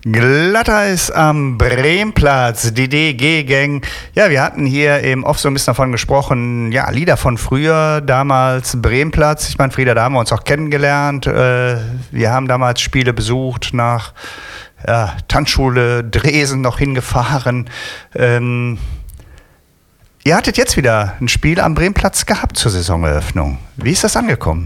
Glatteis am Bremplatz, die DG-Gang. Ja, wir hatten hier im Off so ein bisschen davon gesprochen, ja, Lieder von früher, damals Bremplatz. Ich meine, Frieda, da haben wir uns auch kennengelernt. Wir haben damals Spiele besucht, nach Tanzschule Dresden noch hingefahren. Ihr hattet jetzt wieder ein Spiel am Bremplatz gehabt zur Saisoneröffnung. Wie ist das angekommen?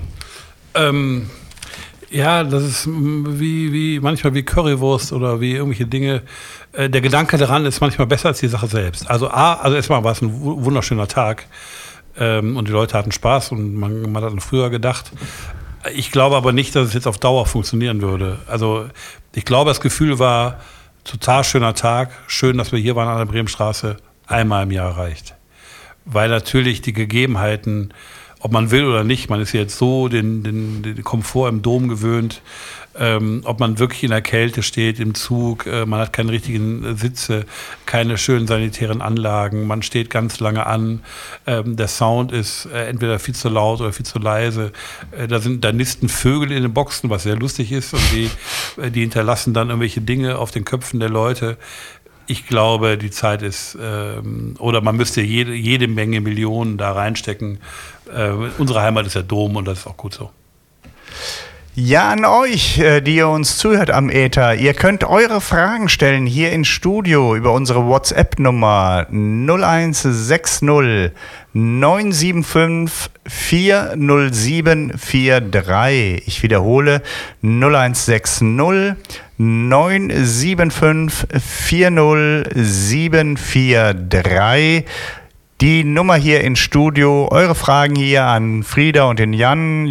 Ja, das ist manchmal wie Currywurst oder wie irgendwelche Dinge. Der Gedanke daran ist manchmal besser als die Sache selbst. Also erstmal war es ein wunderschöner Tag und die Leute hatten Spaß und man hat an früher gedacht. Ich glaube aber nicht, dass es jetzt auf Dauer funktionieren würde. Also ich glaube, das Gefühl war, total schöner Tag, schön, dass wir hier waren an der Bremenstraße, einmal im Jahr reicht. Weil natürlich die Gegebenheiten, ob man will oder nicht, man ist jetzt so den Komfort im Dom gewöhnt, ob man wirklich in der Kälte steht, im Zug, man hat keine richtigen Sitze, keine schönen sanitären Anlagen, man steht ganz lange an, der Sound ist entweder viel zu laut oder viel zu leise, da nisten Vögel in den Boxen, was sehr lustig ist, und die hinterlassen dann irgendwelche Dinge auf den Köpfen der Leute. Ich glaube, die Zeit ist, oder man müsste jede Menge Millionen da reinstecken. Unsere Heimat ist der Dom und das ist auch gut so. Ja, an euch, die ihr uns zuhört am Äther. Ihr könnt eure Fragen stellen hier ins Studio über unsere WhatsApp-Nummer 0160 975 40743. Ich wiederhole 0160 975 40743. Die Nummer hier ins Studio, eure Fragen hier an Frieda und den Jean,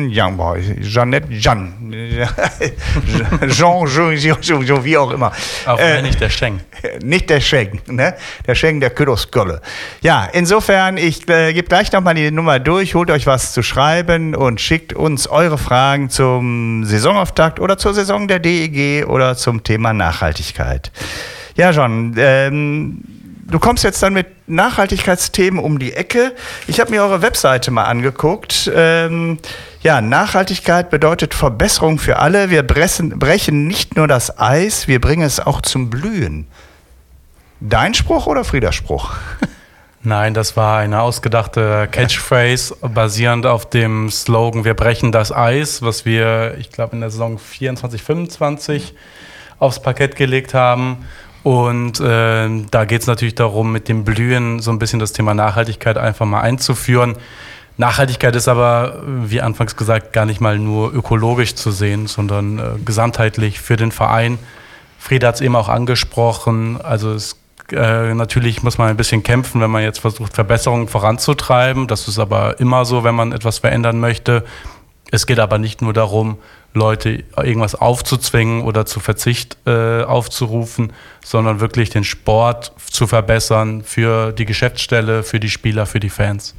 wie auch immer. Auch nicht der Schenk. Nicht der Schenk, ne? Der Schenk, der Küdosgolle. Ja, insofern, ich gebe gleich nochmal die Nummer durch, holt euch was zu schreiben und schickt uns eure Fragen zum Saisonauftakt oder zur Saison der DEG oder zum Thema Nachhaltigkeit. Ja, John, du kommst jetzt dann mit Nachhaltigkeitsthemen um die Ecke. Ich habe mir eure Webseite mal angeguckt. Nachhaltigkeit bedeutet Verbesserung für alle. Wir brechen nicht nur das Eis, wir bringen es auch zum Blühen. Dein Spruch oder Friedas Spruch? Nein, das war eine ausgedachte Catchphrase, basierend auf dem Slogan "Wir brechen das Eis", was wir, ich glaube, in der Saison 24/25 aufs Parkett gelegt haben. Und da geht es natürlich darum, mit dem Blühen so ein bisschen das Thema Nachhaltigkeit einfach mal einzuführen. Nachhaltigkeit ist aber, wie anfangs gesagt, gar nicht mal nur ökologisch zu sehen, sondern gesamtheitlich für den Verein. Frieda hat es eben auch angesprochen, also natürlich muss man ein bisschen kämpfen, wenn man jetzt versucht, Verbesserungen voranzutreiben. Das ist aber immer so, wenn man etwas verändern möchte. Es geht aber nicht nur darum, Leute irgendwas aufzuzwingen oder zu Verzicht aufzurufen, sondern wirklich den Sport zu verbessern für die Geschäftsstelle, für die Spieler, für die Fans.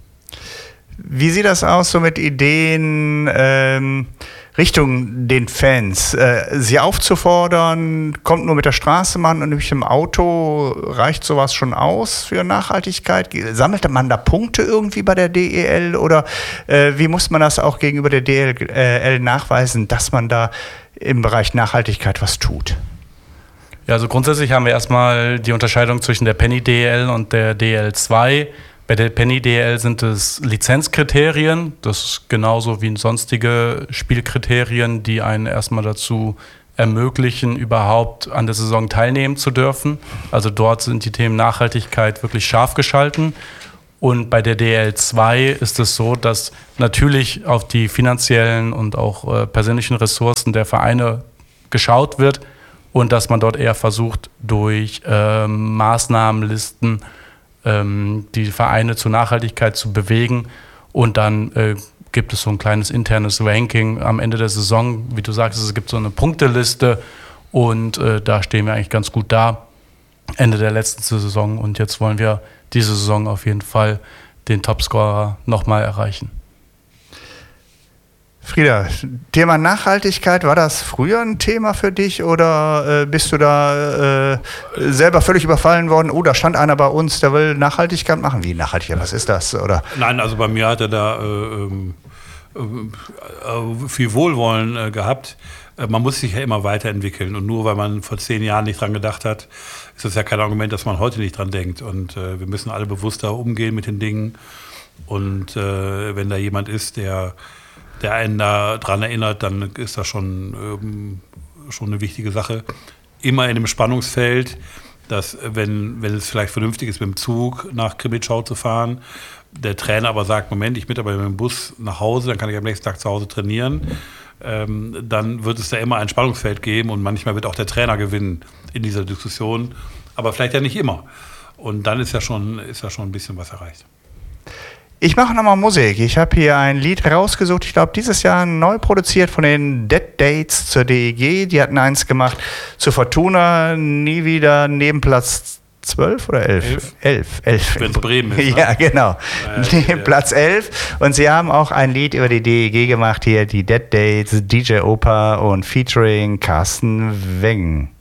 Wie sieht das aus so mit Ideen Richtung den Fans? Sie aufzufordern, kommt nur mit der Straßenbahn und nicht im Auto, reicht sowas schon aus für Nachhaltigkeit? Sammelt man da Punkte irgendwie bei der DEL oder wie muss man das auch gegenüber der DEL nachweisen, dass man da im Bereich Nachhaltigkeit was tut? Ja, also grundsätzlich haben wir erstmal die Unterscheidung zwischen der Penny DEL und der DEL 2. Bei der Penny DEL sind es Lizenzkriterien, das ist genauso wie sonstige Spielkriterien, die einen erstmal dazu ermöglichen, überhaupt an der Saison teilnehmen zu dürfen. Also dort sind die Themen Nachhaltigkeit wirklich scharf geschalten. Und bei der DEL 2 ist es so, dass natürlich auf die finanziellen und auch persönlichen Ressourcen der Vereine geschaut wird und dass man dort eher versucht, durch Maßnahmenlisten die Vereine zur Nachhaltigkeit zu bewegen. Und dann gibt es so ein kleines internes Ranking am Ende der Saison. Wie du sagst, es gibt so eine Punkteliste und da stehen wir eigentlich ganz gut da, Ende der letzten Saison. Und jetzt wollen wir diese Saison auf jeden Fall den Topscorer nochmal erreichen. Frieda, Thema Nachhaltigkeit, war das früher ein Thema für dich oder bist du da selber völlig überfallen worden? Oh, da stand einer bei uns, der will Nachhaltigkeit machen. Wie Nachhaltigkeit, was ist das? Oder? Nein, also bei mir hat er da viel Wohlwollen gehabt. Man muss sich ja immer weiterentwickeln. Und nur weil man vor 10 Jahren nicht dran gedacht hat, ist das ja kein Argument, dass man heute nicht dran denkt. Und wir müssen alle bewusster umgehen mit den Dingen. Und wenn da jemand ist, der einen da dran erinnert, dann ist das schon eine wichtige Sache. Immer in einem Spannungsfeld, dass wenn es vielleicht vernünftig ist, mit dem Zug nach Krimitschau zu fahren, der Trainer aber sagt, Moment, ich bin aber mit dem Bus nach Hause, dann kann ich am nächsten Tag zu Hause trainieren, dann wird es da immer ein Spannungsfeld geben und manchmal wird auch der Trainer gewinnen in dieser Diskussion, aber vielleicht ja nicht immer. Und dann ist ja schon ein bisschen was erreicht. Ich mache nochmal Musik. Ich habe hier ein Lied rausgesucht, ich glaube dieses Jahr neu produziert von den Dead Dates zur DEG. Die hatten eins gemacht zu Fortuna, nie wieder neben Platz 12 oder 11? 11. Wenn es Bremen ist. Ja, genau. Neben Platz 11. Und sie haben auch ein Lied über die DEG gemacht hier, die Dead Dates, DJ Opa und featuring Carsten Weng.